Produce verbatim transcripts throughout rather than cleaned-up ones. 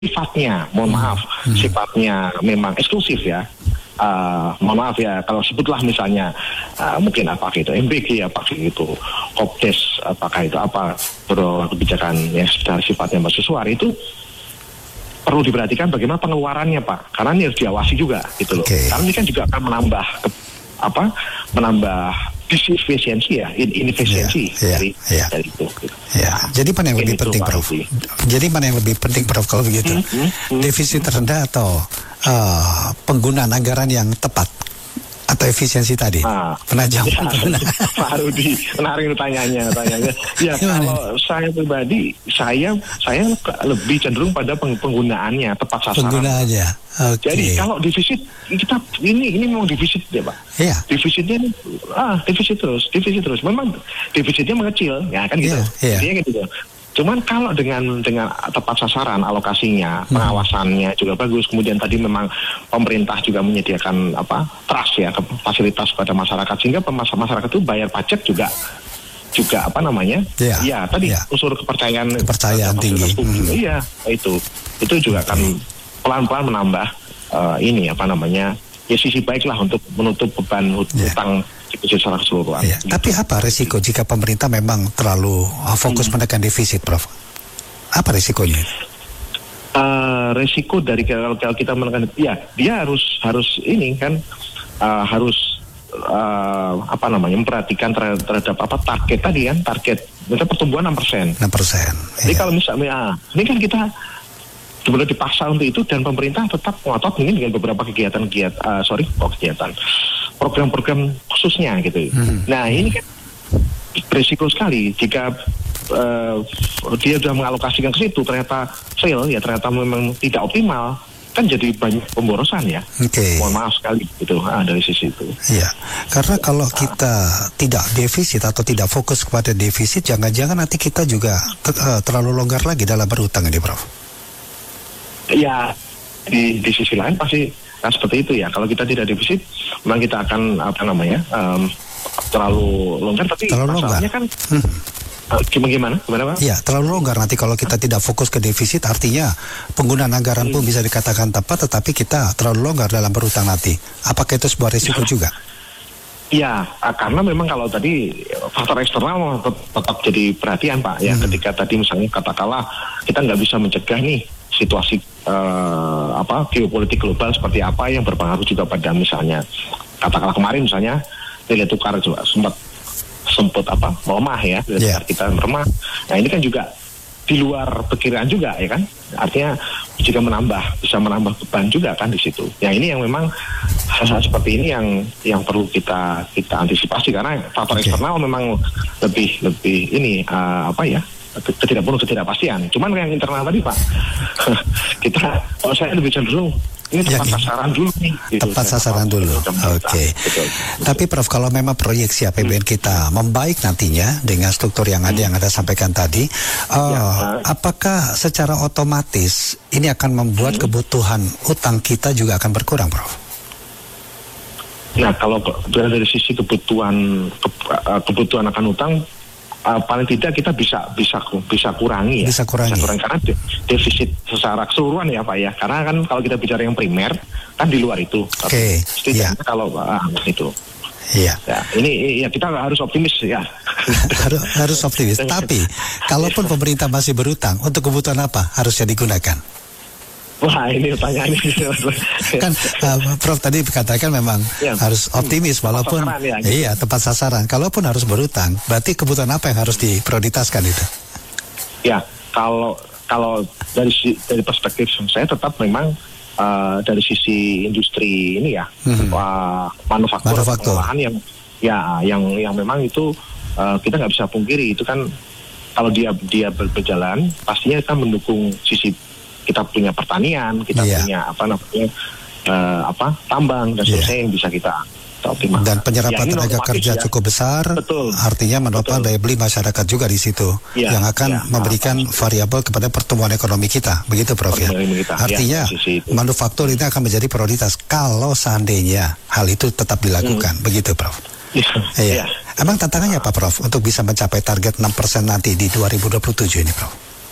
sifatnya, mohon maaf, hmm. sifatnya memang eksklusif ya. Uh, mohon maaf ya, kalau sebutlah misalnya uh, mungkin apakah itu M B G, apakah itu Kopdes, apakah itu apa beberapa kebijakan yang sudah sifatnya mahasiswa itu perlu diperhatikan bagaimana pengeluarannya Pak, karena ini harus diawasi juga gitu loh. Okay. Karena ini kan juga akan menambah apa, menambah disefisiensi ya, inefisiensi yeah, dari, yeah. dari itu. Gitu. Ya, jadi mana yang lebih penting Prof? Jadi mana yang lebih penting Prof kalau begitu? Hmm, hmm, hmm, Defisit rendah atau uh, penggunaan anggaran yang tepat? Atau efisiensi tadi? Ah, Penajam. Ya, Pak Rudi, menarik tanyanya, tanyanya. Ya, kalau saya pribadi, saya saya lebih cenderung pada penggunaannya tepat sasaran. Penggunaannya. Okay. Jadi kalau defisit kita ini ini memang defisit ya Pak. Iya. Defisitnya ah defisit terus, defisit terus. Memang defisitnya mengecil, ya kan gitu. Iya. Intinya gitu. Cuman kalau dengan dengan tepat sasaran alokasinya, hmm. pengawasannya juga bagus. Kemudian tadi memang pemerintah juga menyediakan apa trust ya, fasilitas kepada masyarakat sehingga masyarakat itu bayar pajak juga juga apa namanya? Ya, ya tadi ya. unsur kepercayaan kepercayaan tinggi. Hmm. Iya, itu itu juga akan pelan-pelan menambah uh, ini apa namanya? Ya sisi baiklah untuk menutup beban hutang ya. secara keseluruhan. Ya. Gitu. Tapi apa risiko jika pemerintah memang terlalu fokus hmm. menekan defisit, Prof? Apa risikonya? Uh, risiko dari kalau kita menekan, ya dia harus harus ini kan uh, harus uh, apa namanya memperhatikan terhadap, terhadap apa target tadi kan target kita pertumbuhan enam persen. enam persen. Jadi ya. kalau misalnya ini kan kita sebenarnya dipaksa untuk itu dan pemerintah tetap ngotot mungkin dengan beberapa kegiatan-kegiatan uh, sorry oh, kegiatan program-program khususnya gitu. Hmm. Nah ini kan berisiko sekali jika uh, dia sudah mengalokasikan ke situ ternyata fail ya ternyata memang tidak optimal kan jadi banyak pemborosan ya. Oke. Okay. Mohon maaf sekali gitu ah, dari sisi itu. Iya. Karena kalau kita ah. tidak defisit atau tidak fokus kepada defisit jangan-jangan nanti kita juga te- uh, terlalu longgar lagi dalam berhutang ini, Prof. Ya di, di sisi lain pasti nah, seperti itu ya. Kalau kita tidak defisit, memang kita akan apa namanya um, terlalu longgar. Tapi terlalu masalahnya longgar. kan hmm. uh, gimana gimana gimana Pak? Ya terlalu longgar nanti kalau kita tidak fokus ke defisit artinya penggunaan anggaran hmm. pun bisa dikatakan tepat, tetapi kita terlalu longgar dalam berhutang nanti. Apakah itu sebuah risiko ya. juga? Ya, karena memang kalau tadi faktor eksternal tetap, tetap jadi perhatian Pak ya. Hmm. Ketika tadi misalnya katakanlah kita nggak bisa mencegah nih situasi uh, apa geopolitik global seperti apa yang berpengaruh juga pada misalnya katakanlah kemarin misalnya nilai tukar juga sempat sempat apa melemah ya nilai yeah. tukar kita melemah. Nah ini kan juga di luar perkiraan juga ya kan, artinya juga menambah bisa menambah beban juga kan di situ. Ya ini yang memang hal-hal seperti ini yang yang perlu kita kita antisipasi karena faktor okay. eksternal memang lebih lebih ini uh, apa ya ketidak penuh ketidakpastian. Cuman yang internal tadi Pak, kita, oh saya lebih cenderung ini tepat ya, sasaran dulu nih. Gitu. Tepat sasaran dulu. Oke. Okay. Tapi Prof, kalau memang proyeksi A P B N hmm. kita membaik nantinya dengan struktur yang ada hmm. yang Anda sampaikan tadi, uh, ya, uh, apakah secara otomatis ini akan membuat hmm. kebutuhan utang kita juga akan berkurang, Prof? Nah, kalau dari sisi kebutuhan ke, kebutuhan akan utang Uh, paling tidak kita bisa bisa bisa kurangi ya. Bisa kurangi. Bisa kurangi karena defisit secara keseluruhan ya Pak ya. Karena kan kalau kita bicara yang primer kan di luar itu. Oke. Okay. Setidaknya yeah. kalau ah, itu. Iya. Ya, ini ya kita harus optimis ya. harus harus optimis. Tapi kalaupun pemerintah masih berutang, untuk kebutuhan apa harusnya digunakan? Wah ini pertanyaannya kan uh, Prof tadi katakan memang ya, harus optimis walaupun ya, gitu. Iya tepat sasaran. Kalaupun harus berutang, berarti kebutuhan apa yang harus diprioritaskan itu? Ya kalau kalau dari dari perspektif saya tetap memang uh, dari sisi industri ini ya hmm. uh, manufaktur, manufaktur. pengolahan yang ya yang yang memang itu uh, kita nggak bisa pungkiri itu kan kalau dia dia berjalan pastinya kita mendukung sisi kita punya pertanian, kita yeah. punya apa namanya uh, apa tambang dan sebagainya yeah. yang bisa kita optimalkan. Dan penyerapan ya, tenaga kerja ya. cukup besar, betul. Artinya menopang daya beli masyarakat juga di situ, yeah. yang akan yeah. memberikan nah, variabel kepada pertumbuhan ekonomi kita, begitu Prof ya. Artinya ya, manufaktur ini akan menjadi prioritas kalau seandainya hal itu tetap dilakukan, hmm. begitu Prof. Yeah. Iya. Yeah. Emang tantangannya apa Prof untuk bisa mencapai target enam persen nanti di dua ribu dua puluh tujuh ini Prof?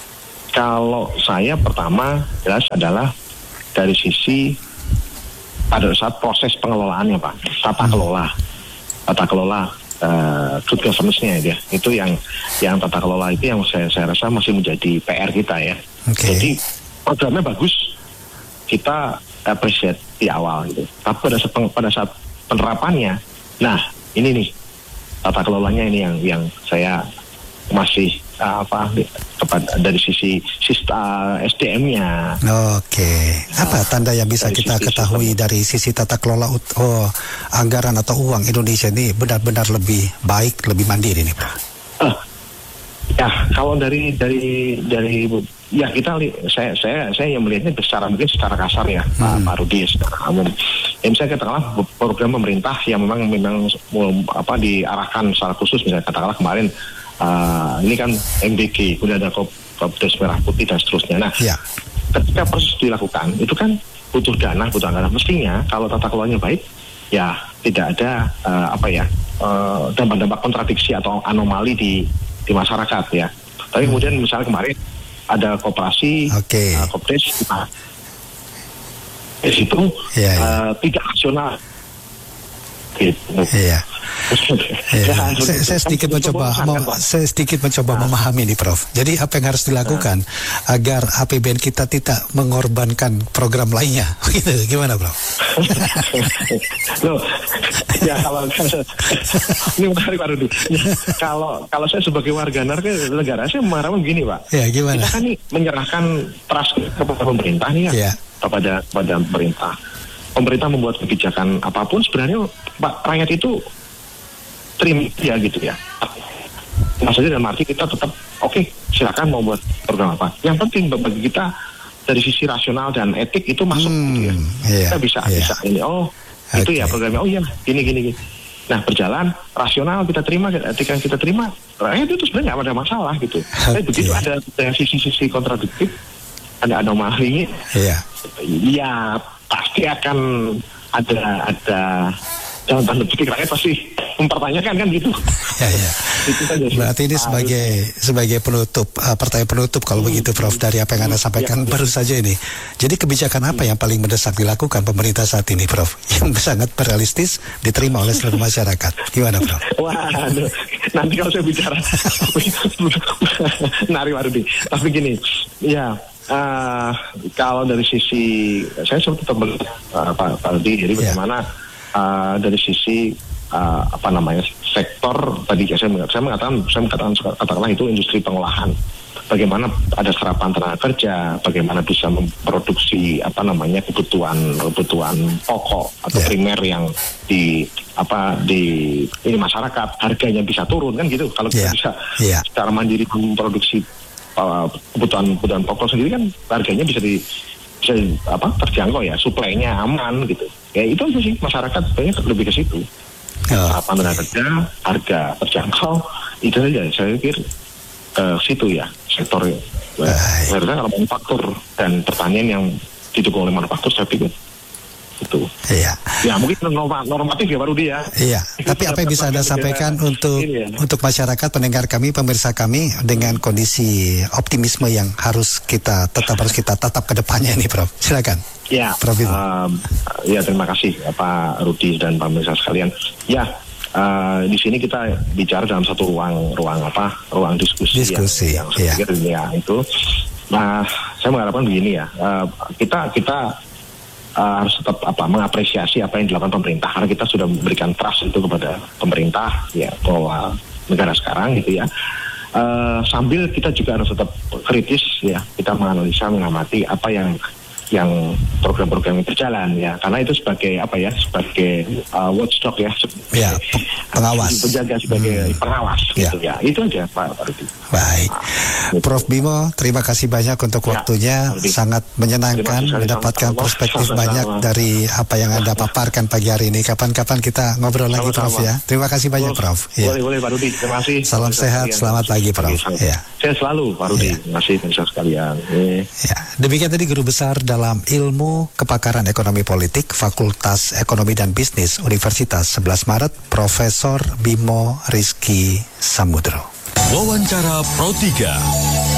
kalau saya pertama jelas adalah dari sisi pada saat proses pengelolaannya Pak, tata kelola, tata kelola uh, good governance-nya ya, itu yang yang tata kelola itu yang saya saya rasa masih menjadi P R kita ya. Okay. Jadi programnya bagus, kita appreciate di awal gitu. Tapi pada saat, pada saat penerapannya, nah ini nih tata kelolanya ini yang yang saya masih uh, apa kepada dari sisi sistem S D M-nya. Oke, apa tanda yang bisa kita ketahui sistem. Dari sisi tata kelola oh, anggaran atau uang Indonesia ini benar-benar lebih baik, lebih mandiri nih, Pak? Uh, ya, kalau dari dari dari ya kita saya saya saya yang melihatnya secara mungkin secara kasar ya, hmm. Pak Rudi, secara umum. Ya, misalnya katakanlah program pemerintah yang memang memang apa diarahkan secara khusus, misalnya katakanlah kemarin uh, ini kan M D G, kemudian ada Kopdes Merah Putih dan seterusnya. Nah, ya. Ketika proses dilakukan itu kan butuh dana, butuh anggaran. Mestinya kalau tata kelolanya baik, ya tidak ada uh, apa ya uh, dampak-dampak kontradiksi atau anomali di di masyarakat ya. Tapi hmm. kemudian misalnya kemarin ada koperasi, okay. uh, Kopdes, nah, di situ yeah, yeah. Uh, tidak rasional. Gitu. Iya. Ya, saya, saya sedikit mencoba, mau, saya sedikit mencoba nah. memahami nih, Prof. Jadi apa yang harus dilakukan nah. agar A P B N kita tidak mengorbankan program lainnya? Gitu, gimana, Prof? Loh, ya kalau ini menarik Pak Rudi. Kalau kalau saya sebagai warga negara, saya mengharapkan begini, Pak. Ya, gimana? Kita kan nih menyerahkan trust kepada pemerintah nih ya, ya. kepada kepada pemerintah. Pemerintah membuat kebijakan apapun sebenarnya Pak rakyat itu terima ya gitu ya. Maksudnya dalam arti kita tetap oke okay, silakan mau buat program apa. Yang penting bagi kita dari sisi rasional dan etik itu masuk hmm, gitu ya. Iya, kita bisa iya. bisa ini oh okay. itu ya programnya oh iya gini gini gini. Nah berjalan rasional kita terima, etika yang kita terima rakyat itu sebenarnya nggak ada masalah gitu. Okay. Tapi begitu ada dari sisi-sisi kontradiktif, ada anomali, iya. Ya pasti akan ada ada dalam tanda petik rakyat pasti mempertanyakan kan gitu. Ya, ya. Itu saja sih. Berarti ini sebagai sebagai penutup uh, pertanyaan penutup kalau hmm. begitu Prof dari apa yang Anda sampaikan ya, baru ya. saja ini. Jadi kebijakan apa yang paling mendesak dilakukan pemerintah saat ini, Prof? Yang sangat realistis diterima oleh seluruh masyarakat. Gimana, Prof? Wah, aduh. Nanti kalau saya bicara nari Warudi. Tapi gini, ya Uh, kalau dari sisi saya tetap melihat uh, Pak Aldi, jadi yeah. bagaimana uh, dari sisi uh, apa namanya sektor tadi saya saya mengatakan saya mengatakan katakanlah itu industri pengolahan, bagaimana ada serapan tenaga kerja, bagaimana bisa memproduksi apa namanya kebutuhan kebutuhan pokok atau yeah. primer yang di apa di ini masyarakat harganya bisa turun kan gitu kalau yeah. kita bisa yeah. secara mandiri memproduksi kebutuhan-kebutuhan pokok sendiri kan harganya bisa di bisa apa terjangkau ya, suplainya aman gitu. Ya itu aja sih masyarakat banyak lebih ke situ. Apa tenaga kerja, harga terjangkau itu saja. Saya pikir ke situ ya sektor. Sebenarnya kalau manufaktur dan pertanian yang didukung oleh manufaktur saya pikir itu. Iya. Ya mungkin normatif ya Pak Rudi ya. Iya. Tapi apa yang bisa Anda sampaikan untuk ya. untuk masyarakat pendengar kami, pemirsa kami dengan kondisi optimisme yang harus kita tetap harus kita tatap ke depannya nih, Prof. Silakan. Ya. Prof. Um, ya terima kasih Pak Rudi dan Pak pemirsa sekalian. Ya. Uh, di sini kita bicara dalam satu ruang ruang apa? Ruang diskusi. Diskusi. Yang, yang saya pikir ya itu. Nah, saya mengharapkan begini ya. Uh, kita kita Uh, harus tetap apa mengapresiasi apa yang dilakukan pemerintah karena kita sudah memberikan trust itu kepada pemerintah ya bahwa negara sekarang gitu ya uh, sambil kita juga harus tetap kritis ya kita menganalisa mengamati apa yang yang program-program yang berjalan ya karena itu sebagai apa ya sebagai uh, watchdog ya sebagai ya, pengawas penjaga sebagai hmm. pengawas ya. Gitu ya itu aja Pak Rudi. Baik nah, Prof Bimo terima kasih banyak untuk ya, waktunya Rudi. Sangat menyenangkan mendapatkan perspektif sama, banyak sama. Dari apa yang Anda paparkan pagi hari ini. Kapan-kapan kita ngobrol sama, lagi Prof sama. Ya terima kasih banyak Prof. Boleh ya. boleh Pak Rudi terima kasih. Salam sehat selamat pagi Prof. Ya. Sehat selalu Pak Rudi. Terima kasih pemirsa sekalian. Ya demikian tadi guru besar dalam Ilmu Kepakaran Ekonomi Politik Fakultas Ekonomi dan Bisnis Universitas sebelas Maret Profesor Bimo Rizky Samudro. Wawancara Pro tiga.